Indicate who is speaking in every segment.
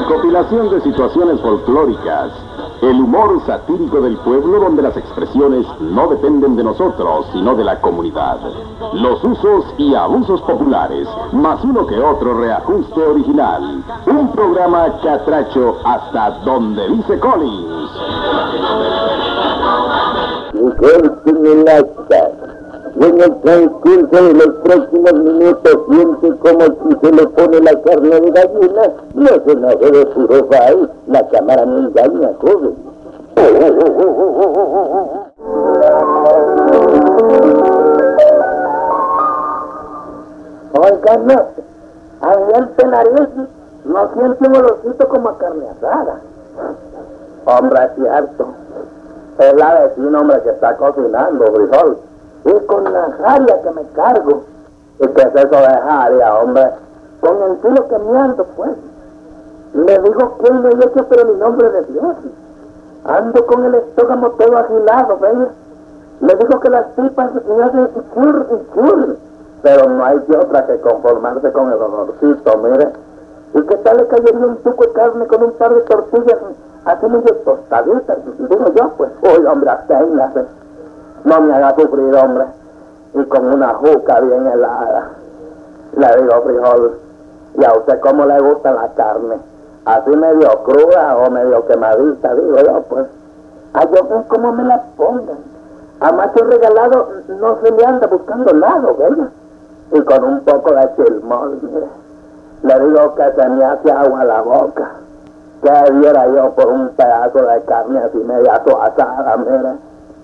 Speaker 1: Recopilación de situaciones folclóricas. El humor satírico del pueblo donde las expresiones no dependen de nosotros, sino de la comunidad. Los usos y abusos populares, más uno que otro reajuste original. Un programa catracho hasta donde dice Collins.
Speaker 2: Y en el transcurso de los próximos minutos siente como si se le pone la carne de gallina, no se enoje de puro fay, la cámara no engaña, joven. Oiga, no, ahí el nariz no siente un olorcito como a carne asada. Hombre, es cierto, es la vecina, hombre, que está cocinando frijol. Y con la jaria que me cargo. ¿Y qué es eso de jaria, hombre? Con el filo que me ando, pues. Le digo que él me echa, pero mi nombre de Dios. Ando con el estómago todo agilado, ¿ves? Le digo que las tripas me hacen chur y chur. Pero no hay de otra que conformarse con el olorcito, mire. ¿Y qué tal le cayería un tuco de carne con un par de tortillas así medio tostaditas? Digo yo, pues. Uy, hombre, absténgase. No me haga sufrir, hombre. Y con una juca bien helada. Le digo, frijol, ¿y a usted cómo le gusta la carne? ¿Así medio cruda o medio quemadita? Digo yo, pues. A yo cómo me la pongan. A macho regalado no se le anda buscando lado, ¿verdad? Y con un poco de chilmol, mire. Le digo que se me hace agua a la boca. Que diera yo por un pedazo de carne así media asada, mire.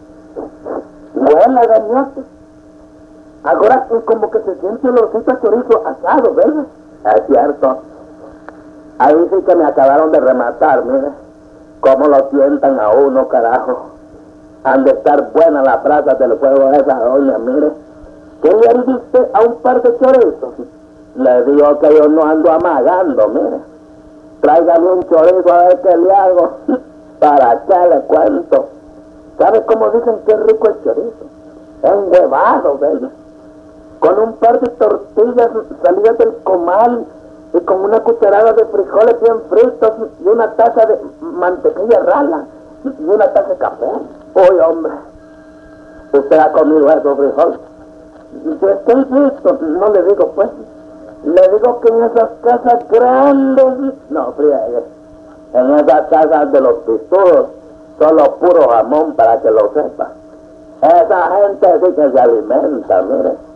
Speaker 2: Buena, gañote. Ahora como que se siente el olorcito a chorizo asado, ¿verdad? Es cierto. Ahí sí que me acabaron de rematar, mire. Cómo lo sientan a uno, carajo. Han de estar buenas las brasas del fuego de esa doña, mire. ¿Qué le haría usted a un par de chorizos? Le digo que yo no ando amagando, mire. Tráigame un chorizo a ver qué le hago. ¿Para qué le cuento? ¿Sabe cómo dicen que es rico el chorizo? Enhuevado, ¿verdad? Con un par de tortillas salidas del comal y con una cucharada de frijoles bien fritos y una taza de mantequilla rala y una taza de café. Uy, hombre, ¿usted ha comido esos frijoles? Yo estoy listo, no le digo pues. Le digo que en esas casas grandes, no friegue, en esas casas de los pistudos, solo puro jamón para que lo sepa. Esa gente sí que se alimenta, mire.